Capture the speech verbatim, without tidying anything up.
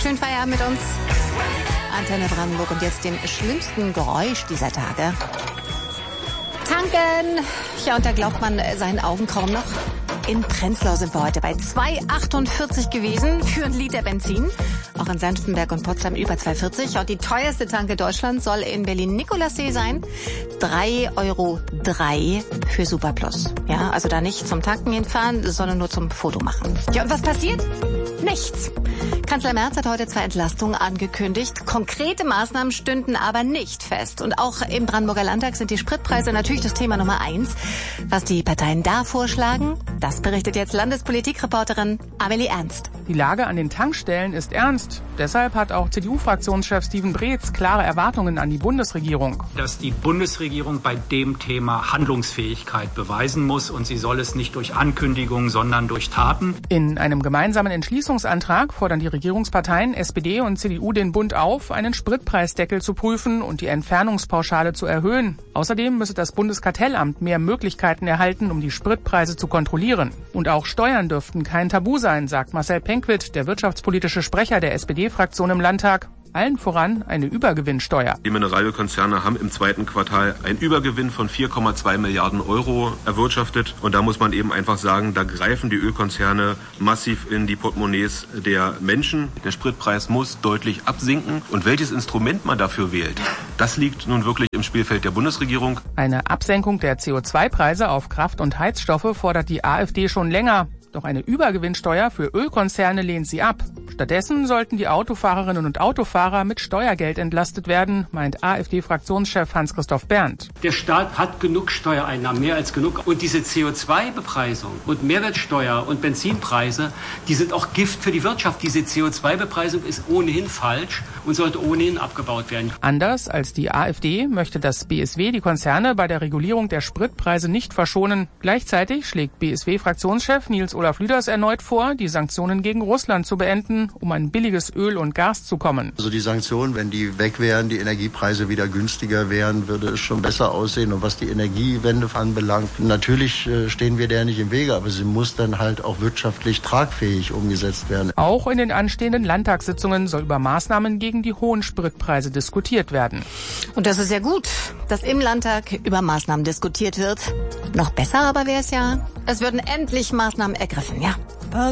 Schönen Feierabend mit uns. Antenne Brandenburg und jetzt dem schlimmsten Geräusch dieser Tage. Tanken. Ja, und da glaubt man seinen Augen kaum noch. In Prenzlau sind wir heute bei zwei Euro achtundvierzig gewesen für ein Liter Benzin. Auch in Senftenberg und Potsdam über zwei Euro vierzig. Und die teuerste Tanke Deutschlands soll in Berlin-Nikolassee sein. drei Euro drei für Superplus. Ja, also da nicht zum Tanken hinfahren, sondern nur zum Fotomachen. Ja, und was passiert? Nichts. Kanzler Merz hat heute zwei Entlastungen angekündigt. Konkrete Maßnahmen stünden aber nicht fest. Und auch im Brandenburger Landtag sind die Spritpreise natürlich das Thema Nummer eins. Was die Parteien da vorschlagen, das berichtet jetzt Landespolitikreporterin Amelie Ernst. Die Lage an den Tankstellen ist ernst. Deshalb hat auch C D U-Fraktionschef Steven Breetz klare Erwartungen an die Bundesregierung. Dass die Bundesregierung bei dem Thema Handlungsfähigkeit beweisen muss. Und sie soll es nicht durch Ankündigungen, sondern durch Taten. In einem gemeinsamen Entschließungsantrag fordern die Regierungsparteien S P D und C D U den Bund auf, einen Spritpreisdeckel zu prüfen und die Entfernungspauschale zu erhöhen. Außerdem müsse das Bundeskartellamt mehr Möglichkeiten erhalten, um die Spritpreise zu kontrollieren. Und auch Steuern dürften kein Tabu sein, sagt Marcel Penkwit, der wirtschaftspolitische Sprecher der S P D-Fraktion im Landtag. Allen voran eine Übergewinnsteuer. Die Mineralölkonzerne haben im zweiten Quartal einen Übergewinn von vier Komma zwei Milliarden Euro erwirtschaftet. Und da muss man eben einfach sagen, da greifen die Ölkonzerne massiv in die Portemonnaies der Menschen. Der Spritpreis muss deutlich absinken. Und welches Instrument man dafür wählt, das liegt nun wirklich im Spielfeld der Bundesregierung. Eine Absenkung der C O zwei Preise auf Kraft- und Heizstoffe fordert die AfD schon länger. Doch eine Übergewinnsteuer für Ölkonzerne lehnt sie ab. Stattdessen sollten die Autofahrerinnen und Autofahrer mit Steuergeld entlastet werden, meint AfD-Fraktionschef Hans-Christoph Berndt. Der Staat hat genug Steuereinnahmen, mehr als genug. Und diese C O zwei Bepreisung und Mehrwertsteuer und Benzinpreise, die sind auch Gift für die Wirtschaft. Diese C O zwei Bepreisung ist ohnehin falsch und sollte ohnehin abgebaut werden. Anders als die AfD möchte das B S W die Konzerne bei der Regulierung der Spritpreise nicht verschonen. Gleichzeitig schlägt B S W-Fraktionschef Nils Olaf Lüders erneut vor, die Sanktionen gegen Russland zu beenden, um an billiges Öl und Gas zu kommen. Also die Sanktionen, wenn die weg wären, die Energiepreise wieder günstiger wären, würde es schon besser aussehen. Und was die Energiewende anbelangt, natürlich stehen wir der nicht im Wege, aber sie muss dann halt auch wirtschaftlich tragfähig umgesetzt werden. Auch in den anstehenden Landtagssitzungen soll über Maßnahmen gegen die hohen Spritpreise diskutiert werden. Und das ist ja gut, dass im Landtag über Maßnahmen diskutiert wird. Noch besser aber wäre es ja, es würden endlich Maßnahmen ergriffen, ja.